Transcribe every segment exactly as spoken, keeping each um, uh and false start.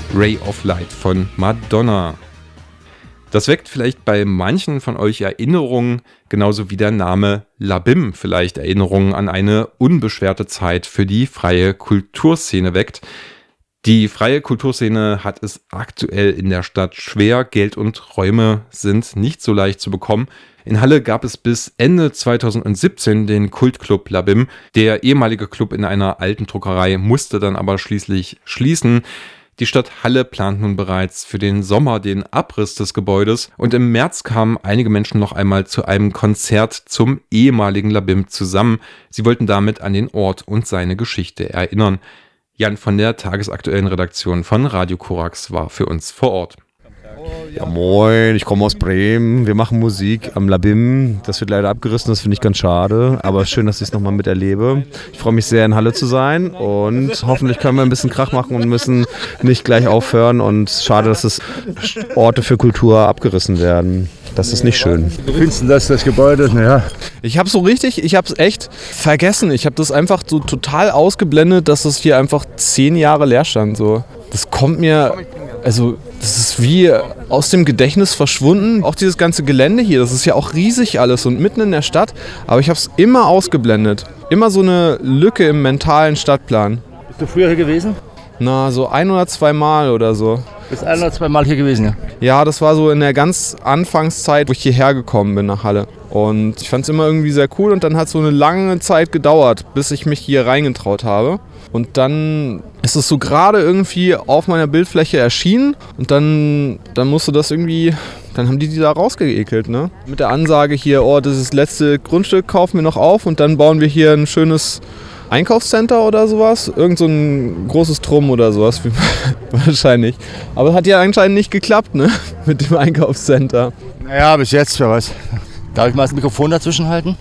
Ray of Light von Madonna. Das weckt vielleicht bei manchen von euch Erinnerungen, genauso wie der Name Labim vielleicht Erinnerungen an eine unbeschwerte Zeit für die freie Kulturszene weckt. Die freie Kulturszene hat es aktuell in der Stadt schwer, Geld und Räume sind nicht so leicht zu bekommen. In Halle gab es bis Ende zweitausendsiebzehn den Kultclub Labim. Der ehemalige Club in einer alten Druckerei musste dann aber schließlich schließen. Die Stadt Halle plant nun bereits für den Sommer den Abriss des Gebäudes und im März kamen einige Menschen noch einmal zu einem Konzert zum ehemaligen Labim zusammen. Sie wollten damit an den Ort und seine Geschichte erinnern. Jan von der tagesaktuellen Redaktion von Radio Korax war für uns vor Ort. Ja, moin, ich komme aus Bremen. Wir machen Musik am Labim. Das wird leider abgerissen, das finde ich ganz schade. Aber schön, dass ich es nochmal miterlebe. Ich freue mich sehr, in Halle zu sein. Und hoffentlich können wir ein bisschen Krach machen und müssen nicht gleich aufhören. Und schade, dass es Orte für Kultur abgerissen werden. Das ist nicht schön. Wie findest du das, das Gebäude? Naja. Ich habe so richtig, ich habe es echt vergessen. Ich habe das einfach so total ausgeblendet, dass es hier einfach zehn Jahre leer stand. So. Das kommt mir, also das ist wie aus dem Gedächtnis verschwunden. Auch dieses ganze Gelände hier, das ist ja auch riesig alles und mitten in der Stadt. Aber ich habe es immer ausgeblendet. Immer so eine Lücke im mentalen Stadtplan. Bist du früher hier gewesen? Na, so ein oder zwei Mal oder so. Bist ein oder zwei Mal hier gewesen, ja? Ja, das war so in der ganz Anfangszeit, wo ich hierher gekommen bin nach Halle. Und ich fand es immer irgendwie sehr cool und dann hat es so eine lange Zeit gedauert, bis ich mich hier reingetraut habe. Und dann ist es so gerade irgendwie auf meiner Bildfläche erschienen und dann, dann musste das irgendwie, dann haben die die da rausgeekelt, ne? Mit der Ansage hier, oh, das ist das letzte Grundstück, kaufen wir noch auf und dann bauen wir hier ein schönes Einkaufscenter oder sowas. Irgend so ein großes Trumm oder sowas, wahrscheinlich. Aber hat ja anscheinend nicht geklappt, ne? Mit dem Einkaufscenter. Naja, bis jetzt, wer weiß. Darf ich mal das Mikrofon dazwischen halten?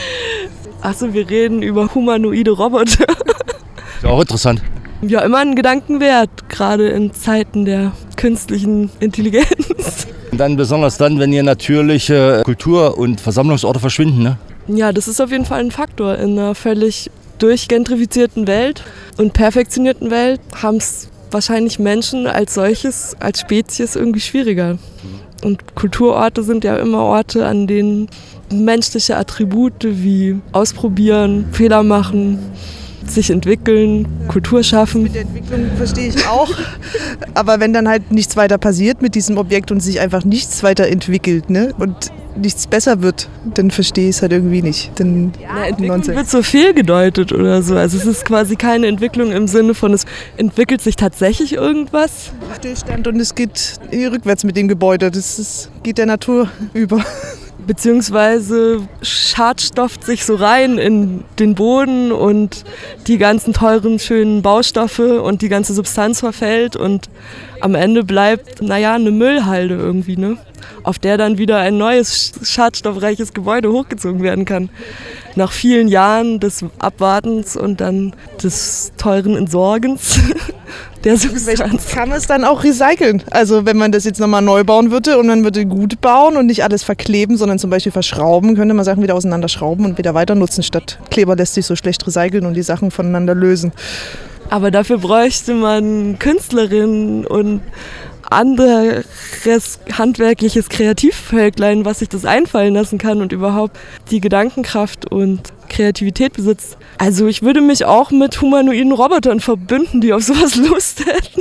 Achso, wir reden über humanoide Roboter. Ist auch interessant. Ja, immer ein Gedanken wert, gerade in Zeiten der künstlichen Intelligenz. Und dann besonders dann, wenn hier natürliche Kultur- und Versammlungsorte verschwinden, ne? Ja, das ist auf jeden Fall ein Faktor. In einer völlig durchgentrifizierten Welt und perfektionierten Welt haben es wahrscheinlich Menschen als solches, als Spezies irgendwie schwieriger. Und Kulturorte sind ja immer Orte, an denen menschliche Attribute wie Ausprobieren, Fehler machen, sich entwickeln, Kultur schaffen. Mit der Entwicklung verstehe ich auch. Aber wenn dann halt nichts weiter passiert mit diesem Objekt und sich einfach nichts weiter entwickelt, ne, und nichts besser wird, dann verstehe ich es halt irgendwie nicht. Dann ja, Entwicklung wird so fehlgedeutet oder so. Also es ist quasi keine Entwicklung im Sinne von, es entwickelt sich tatsächlich irgendwas. Stillstand und es geht rückwärts mit dem Gebäude. Das ist, geht der Natur über. Beziehungsweise schadstofft sich so rein in den Boden und die ganzen teuren, schönen Baustoffe und die ganze Substanz verfällt und am Ende bleibt, naja, eine Müllhalde irgendwie, ne? Auf der dann wieder ein neues, schadstoffreiches Gebäude hochgezogen werden kann. Nach vielen Jahren des Abwartens und dann des teuren Entsorgens der Substanz. Kann man es dann auch recyceln? Also wenn man das jetzt nochmal neu bauen würde und man würde gut bauen und nicht alles verkleben, sondern zum Beispiel verschrauben, könnte man Sachen wieder auseinanderschrauben und wieder weiter nutzen, statt Kleber lässt sich so schlecht recyceln und die Sachen voneinander lösen. Aber dafür bräuchte man Künstlerinnen und anderes handwerkliches Kreativvölklein, was sich das einfallen lassen kann und überhaupt die Gedankenkraft und Kreativität besitzt. Also ich würde mich auch mit humanoiden Robotern verbünden, die auf sowas Lust hätten.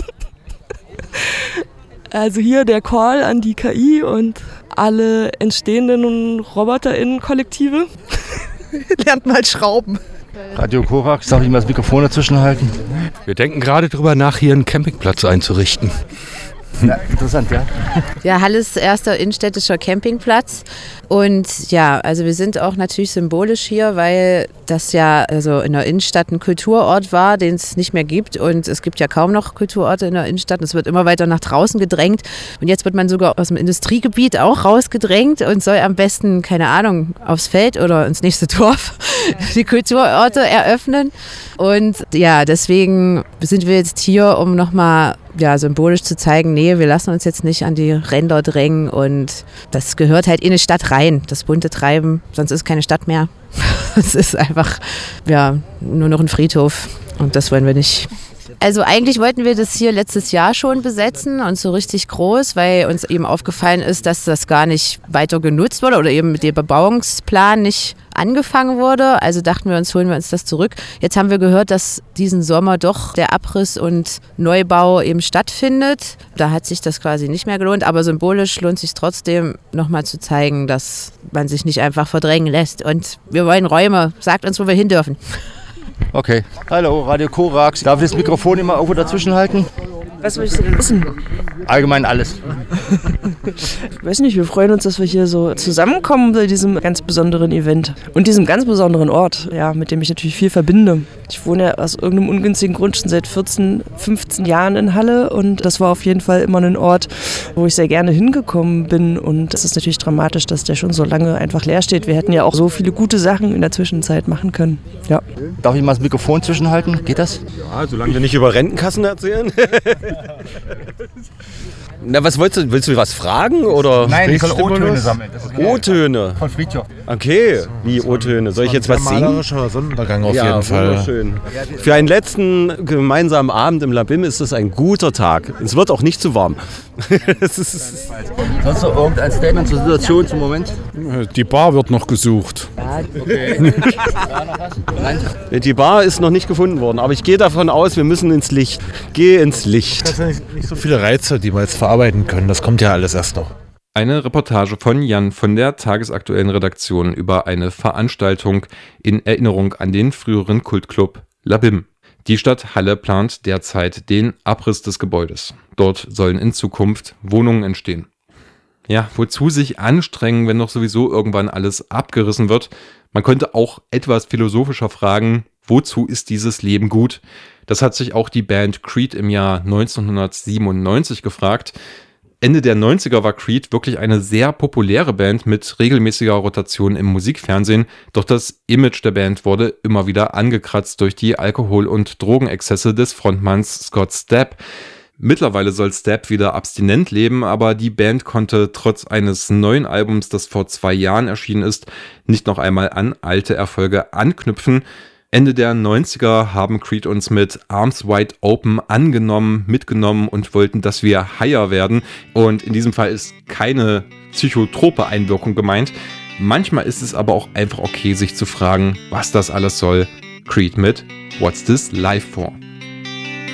Also hier der Call an die K I und alle entstehenden RoboterInnen-Kollektive. Lernt mal Schrauben. Radio Korax, darf ich mal das Mikrofon dazwischen halten? Wir denken gerade drüber nach, hier einen Campingplatz einzurichten. Ja, interessant, ja. Ja, Halles erster innenstädtischer Campingplatz. Und ja, also wir sind auch natürlich symbolisch hier, weil das ja also in der Innenstadt ein Kulturort war, den es nicht mehr gibt. Und es gibt ja kaum noch Kulturorte in der Innenstadt. Es wird immer weiter nach draußen gedrängt. Und jetzt wird man sogar aus dem Industriegebiet auch rausgedrängt und soll am besten, keine Ahnung, aufs Feld oder ins nächste Dorf die Kulturorte eröffnen. Und ja, deswegen sind wir jetzt hier, um nochmal ja, symbolisch zu zeigen, nee, wir lassen uns jetzt nicht an die Ränder drängen und das gehört halt in eine Stadt rein, das bunte Treiben, sonst ist es keine Stadt mehr. Es ist einfach ja, nur noch ein Friedhof und das wollen wir nicht. Also eigentlich wollten wir das hier letztes Jahr schon besetzen und so richtig groß, weil uns eben aufgefallen ist, dass das gar nicht weiter genutzt wurde oder eben mit dem Bebauungsplan nicht angefangen wurde. Also dachten wir uns, holen wir uns das zurück. Jetzt haben wir gehört, dass diesen Sommer doch der Abriss und Neubau eben stattfindet. Da hat sich das quasi nicht mehr gelohnt, aber symbolisch lohnt sich trotzdem nochmal zu zeigen, dass man sich nicht einfach verdrängen lässt. Und wir wollen Räume. Sagt uns, wo wir hin dürfen. Okay. Hallo, Radio Korax. Darf ich das Mikrofon immer irgendwo dazwischen halten? Was möchtest du denn wissen? Allgemein alles. Ich weiß nicht, wir freuen uns, dass wir hier so zusammenkommen bei diesem ganz besonderen Event und diesem ganz besonderen Ort, ja, mit dem ich natürlich viel verbinde. Ich wohne ja aus irgendeinem ungünstigen Grund schon seit vierzehn, fünfzehn Jahren in Halle und das war auf jeden Fall immer ein Ort, wo ich sehr gerne hingekommen bin und es ist natürlich dramatisch, dass der schon so lange einfach leer steht. Wir hätten ja auch so viele gute Sachen in der Zwischenzeit machen können. Ja. Darf ich mal das Mikrofon zwischenhalten? Geht das? Ja, solange wir nicht über Rentenkassen erzählen. Na, was wolltest du? Willst du was fragen? Oder? Nein, ich soll O-Töne sammeln. O-Töne? Von Friedhof. Okay, wie O-Töne? Soll ich jetzt was singen? Malerischer Sonnenuntergang auf ja, jeden Fall. Wunderschön. Für einen letzten gemeinsamen Abend im Labim ist es ein guter Tag. Es wird auch nicht zu warm. Sonst noch irgendein Statement zur Situation zum Moment? Die Bar wird noch gesucht. Okay. Die Bar ist noch nicht gefunden worden, aber ich gehe davon aus, wir müssen ins Licht. Geh ins Licht. Das sind nicht, nicht so viele Reize, die wir jetzt verarbeiten können. Das kommt ja alles erst noch. Eine Reportage von Jan von der tagesaktuellen Redaktion über eine Veranstaltung in Erinnerung an den früheren Kultclub Labim. Die Stadt Halle plant derzeit den Abriss des Gebäudes. Dort sollen in Zukunft Wohnungen entstehen. Ja, wozu sich anstrengen, wenn doch sowieso irgendwann alles abgerissen wird? Man könnte auch etwas philosophischer fragen, wozu ist dieses Leben gut? Das hat sich auch die Band Creed im Jahr neunzehnhundertsiebenundneunzig gefragt. Ende der neunziger war Creed wirklich eine sehr populäre Band mit regelmäßiger Rotation im Musikfernsehen, doch das Image der Band wurde immer wieder angekratzt durch die Alkohol- und Drogenexzesse des Frontmanns Scott Stapp. Mittlerweile soll Stapp wieder abstinent leben, aber die Band konnte trotz eines neuen Albums, das vor zwei Jahren erschienen ist, nicht noch einmal an alte Erfolge anknüpfen. Ende der neunziger haben Creed uns mit Arms Wide Open angenommen, mitgenommen und wollten, dass wir higher werden. Und in diesem Fall ist keine psychotrope Einwirkung gemeint. Manchmal ist es aber auch einfach okay, sich zu fragen, was das alles soll. Creed mit What's This Life For?